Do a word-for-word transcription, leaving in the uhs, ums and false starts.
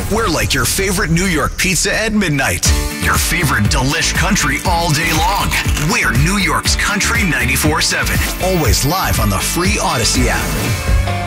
We're like your favorite New York pizza at midnight. Your favorite delish country all day long. We're New York's Country ninety-four seven. Always live on the free Odyssey app.